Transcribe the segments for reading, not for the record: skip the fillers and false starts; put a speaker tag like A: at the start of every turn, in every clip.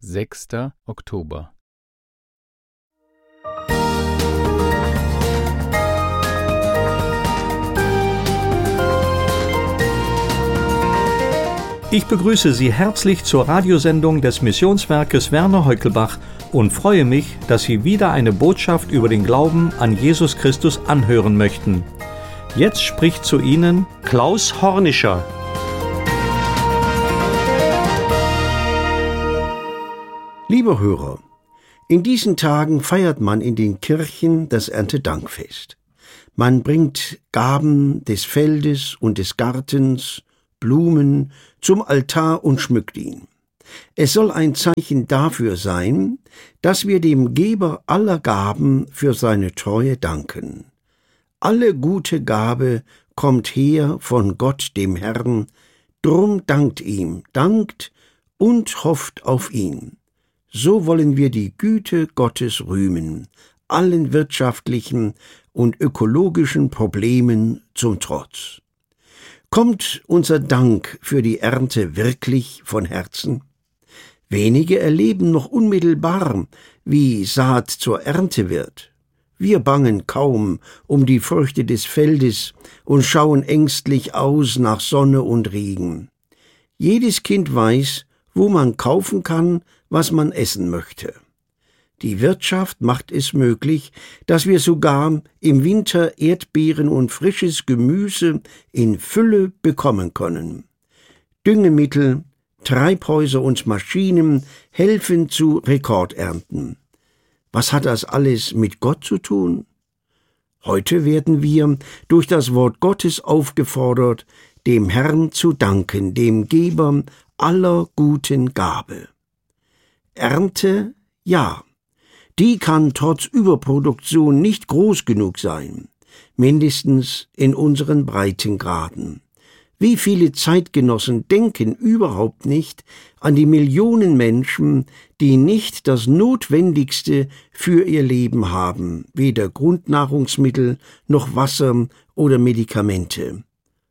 A: 6. Oktober.
B: Ich begrüße Sie herzlich zur Radiosendung des Missionswerkes Werner Heukelbach und freue mich, dass Sie wieder eine Botschaft über den Glauben an Jesus Christus anhören möchten. Jetzt spricht zu Ihnen Klaus Hornischer.
C: Lieber Hörer, in diesen Tagen feiert man in den Kirchen das Erntedankfest. Man bringt Gaben des Feldes und des Gartens, Blumen zum Altar und schmückt ihn. Es soll ein Zeichen dafür sein, dass wir dem Geber aller Gaben für seine Treue danken. Alle gute Gabe kommt her von Gott dem Herrn, drum dankt ihm, dankt und hofft auf ihn. So wollen wir die Güte Gottes rühmen, allen wirtschaftlichen und ökologischen Problemen zum Trotz. Kommt unser Dank für die Ernte wirklich von Herzen? Wenige erleben noch unmittelbar, wie Saat zur Ernte wird. Wir bangen kaum um die Früchte des Feldes und schauen ängstlich aus nach Sonne und Regen. Jedes Kind weiß, wo man kaufen kann, was man essen möchte. Die Wirtschaft macht es möglich, dass wir sogar im Winter Erdbeeren und frisches Gemüse in Fülle bekommen können. Düngemittel, Treibhäuser und Maschinen helfen zu Rekordernten. Was hat das alles mit Gott zu tun? Heute werden wir durch das Wort Gottes aufgefordert, dem Herrn zu danken, dem Geber aller guten Gabe. Ernte, ja, die kann trotz Überproduktion nicht groß genug sein, mindestens in unseren Breitengraden. Wie viele Zeitgenossen denken überhaupt nicht an die Millionen Menschen, die nicht das Notwendigste für ihr Leben haben, weder Grundnahrungsmittel noch Wasser oder Medikamente.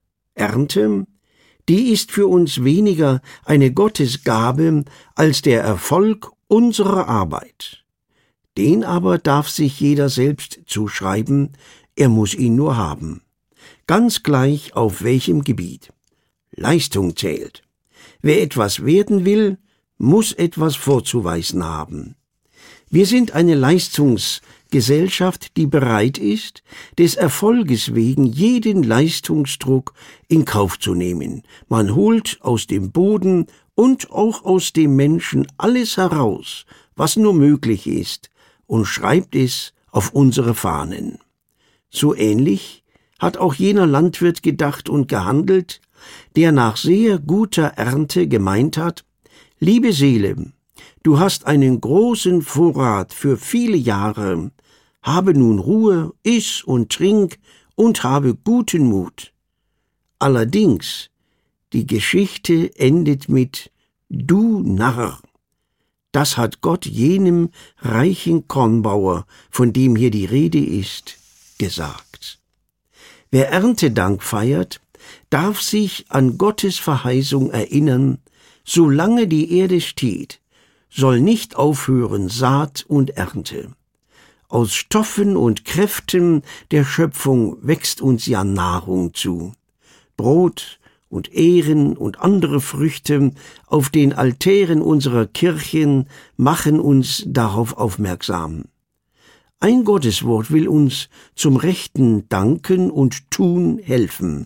C: Ernte, die ist für uns weniger eine Gottesgabe als der Erfolg unserer Arbeit. Den aber darf sich jeder selbst zuschreiben, er muss ihn nur haben. Ganz gleich auf welchem Gebiet. Leistung zählt. Wer etwas werden will, muss etwas vorzuweisen haben. Wir sind eine Leistungsgesellschaft, die bereit ist, des Erfolges wegen jeden Leistungsdruck in Kauf zu nehmen. Man holt aus dem Boden und auch aus dem Menschen alles heraus, was nur möglich ist, und schreibt es auf unsere Fahnen. So ähnlich hat auch jener Landwirt gedacht und gehandelt, der nach sehr guter Ernte gemeint hat: Liebe Seele, du hast einen großen Vorrat für viele Jahre, habe nun Ruhe, iss und trink und habe guten Mut. Allerdings, die Geschichte endet mit Du Narr. Das hat Gott jenem reichen Kornbauer, von dem hier die Rede ist, gesagt. Wer Erntedank feiert, darf sich an Gottes Verheißung erinnern: Solange die Erde steht, soll nicht aufhören Saat und Ernte. Aus Stoffen und Kräften der Schöpfung wächst uns ja Nahrung zu. Brot und Ähren und andere Früchte auf den Altären unserer Kirchen machen uns darauf aufmerksam. Ein Gotteswort will uns zum rechten Danken und Tun helfen.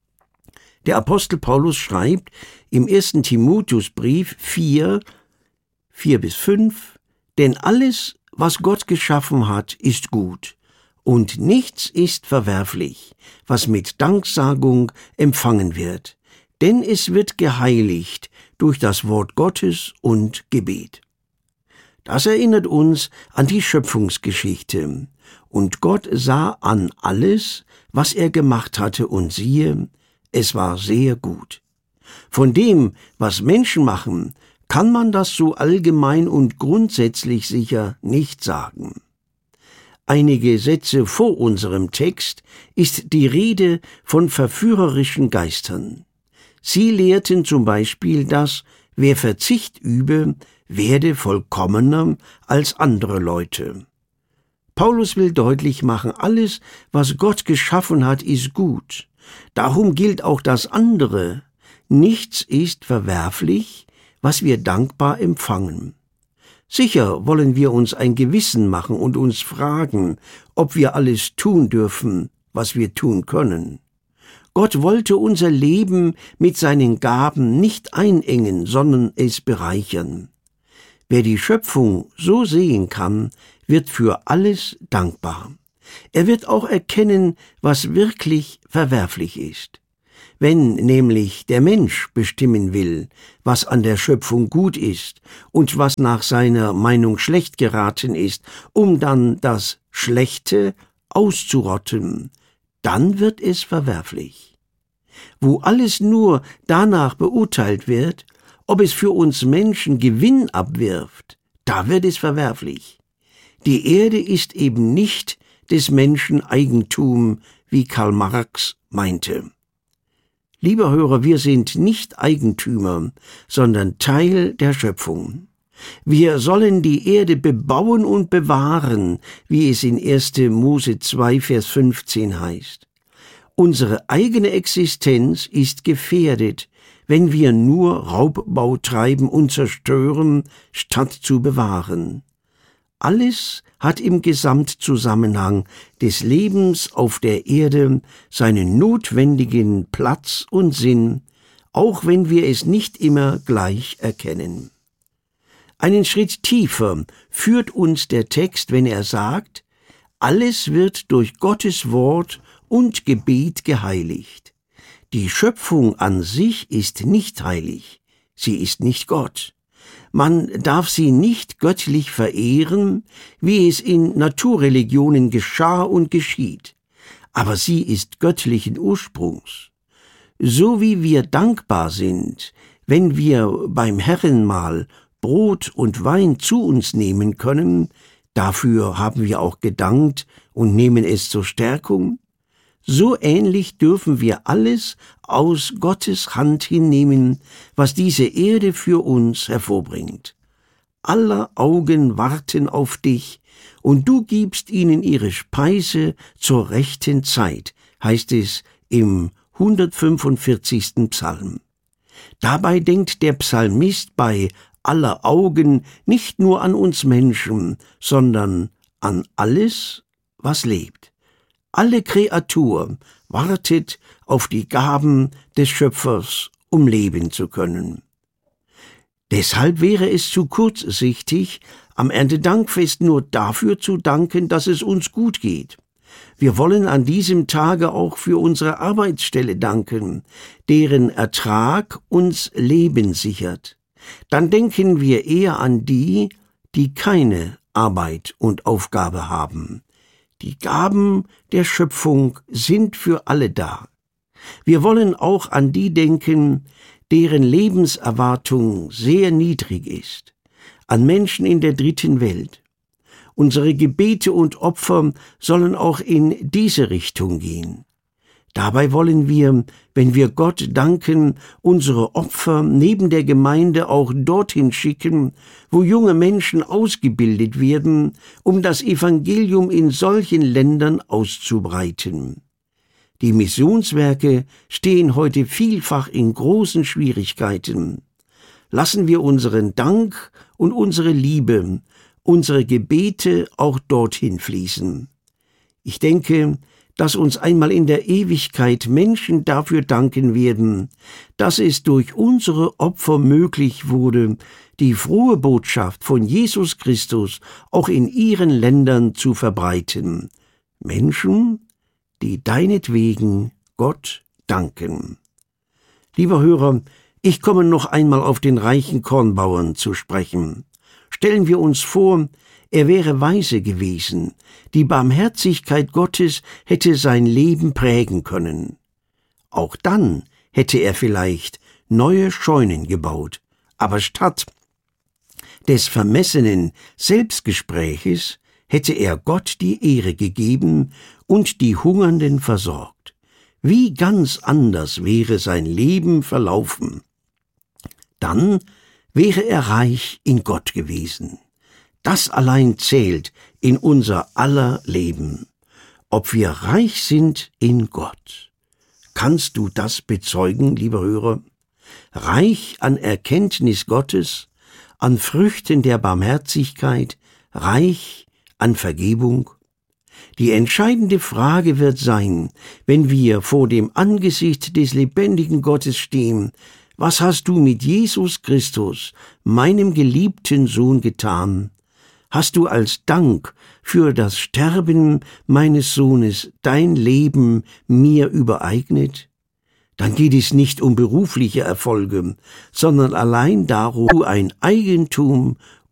C: Der Apostel Paulus schreibt im 1. Timotheusbrief 4:4-5: Denn alles, was Gott geschaffen hat, ist gut, und nichts ist verwerflich, was mit Danksagung empfangen wird, denn es wird geheiligt durch das Wort Gottes und Gebet. Das erinnert uns an die Schöpfungsgeschichte. Und Gott sah an alles, was er gemacht hatte, und siehe, es war sehr gut. Von dem, was Menschen machen, kann man das so allgemein und grundsätzlich sicher nicht sagen. Einige Sätze vor unserem Text ist die Rede von verführerischen Geistern. Sie lehrten zum Beispiel, dass wer Verzicht übe, werde vollkommener als andere Leute. Paulus will deutlich machen, alles, was Gott geschaffen hat, ist gut. Darum gilt auch das andere. Nichts ist verwerflich, was wir dankbar empfangen. Sicher wollen wir uns ein Gewissen machen und uns fragen, ob wir alles tun dürfen, was wir tun können. Gott wollte unser Leben mit seinen Gaben nicht einengen, sondern es bereichern. Wer die Schöpfung so sehen kann, wird für alles dankbar. Er wird auch erkennen, was wirklich verwerflich ist. Wenn nämlich der Mensch bestimmen will, was an der Schöpfung gut ist und was nach seiner Meinung schlecht geraten ist, um dann das Schlechte auszurotten, dann wird es verwerflich. Wo alles nur danach beurteilt wird, ob es für uns Menschen Gewinn abwirft, da wird es verwerflich. Die Erde ist eben nicht des Menschen Eigentum, wie Karl Marx meinte. Lieber Hörer, wir sind nicht Eigentümer, sondern Teil der Schöpfung. Wir sollen die Erde bebauen und bewahren, wie es in 1. Mose 2, Vers 15 heißt. Unsere eigene Existenz ist gefährdet, wenn wir nur Raubbau treiben und zerstören, statt zu bewahren. Alles hat im Gesamtzusammenhang des Lebens auf der Erde seinen notwendigen Platz und Sinn, auch wenn wir es nicht immer gleich erkennen. Einen Schritt tiefer führt uns der Text, wenn er sagt, alles wird durch Gottes Wort und Gebet geheiligt. Die Schöpfung an sich ist nicht heilig, sie ist nicht Gott. Man darf sie nicht göttlich verehren, wie es in Naturreligionen geschah und geschieht, aber sie ist göttlichen Ursprungs. So wie wir dankbar sind, wenn wir beim Herrenmahl Brot und Wein zu uns nehmen können, dafür haben wir auch gedankt und nehmen es zur Stärkung, so ähnlich dürfen wir alles aus Gottes Hand hinnehmen, was diese Erde für uns hervorbringt. Aller Augen warten auf dich, und du gibst ihnen ihre Speise zur rechten Zeit, heißt es im 145. Psalm. Dabei denkt der Psalmist bei aller Augen nicht nur an uns Menschen, sondern an alles, was lebt. Alle Kreatur wartet auf die Gaben des Schöpfers, um leben zu können. Deshalb wäre es zu kurzsichtig, am Erntedankfest nur dafür zu danken, dass es uns gut geht. Wir wollen an diesem Tage auch für unsere Arbeitsstelle danken, deren Ertrag uns Leben sichert. Dann denken wir eher an die, die keine Arbeit und Aufgabe haben. Die Gaben der Schöpfung sind für alle da. Wir wollen auch an die denken, deren Lebenserwartung sehr niedrig ist, an Menschen in der dritten Welt. Unsere Gebete und Opfer sollen auch in diese Richtung gehen. Dabei wollen wir, wenn wir Gott danken, unsere Opfer neben der Gemeinde auch dorthin schicken, wo junge Menschen ausgebildet werden, um das Evangelium in solchen Ländern auszubreiten. Die Missionswerke stehen heute vielfach in großen Schwierigkeiten. Lassen wir unseren Dank und unsere Liebe, unsere Gebete auch dorthin fließen. Ich denke, dass uns einmal in der Ewigkeit Menschen dafür danken werden, dass es durch unsere Opfer möglich wurde, die frohe Botschaft von Jesus Christus auch in ihren Ländern zu verbreiten. Menschen, die deinetwegen Gott danken. Lieber Hörer, ich komme noch einmal auf den reichen Kornbauern zu sprechen. Stellen wir uns vor, er wäre weise gewesen, die Barmherzigkeit Gottes hätte sein Leben prägen können. Auch dann hätte er vielleicht neue Scheunen gebaut, aber statt des vermessenen Selbstgespräches hätte er Gott die Ehre gegeben und die Hungernden versorgt. Wie ganz anders wäre sein Leben verlaufen. Dann wäre er reich in Gott gewesen. Das allein zählt in unser aller Leben, ob wir reich sind in Gott. Kannst du das bezeugen, lieber Hörer? Reich an Erkenntnis Gottes, an Früchten der Barmherzigkeit, reich an Vergebung? Die entscheidende Frage wird sein, wenn wir vor dem Angesicht des lebendigen Gottes stehen: Was hast du mit Jesus Christus, meinem geliebten Sohn, getan? Hast du als Dank für das Sterben meines Sohnes dein Leben mir übereignet? Dann geht es nicht um berufliche Erfolge, sondern allein darum, ein Eigentum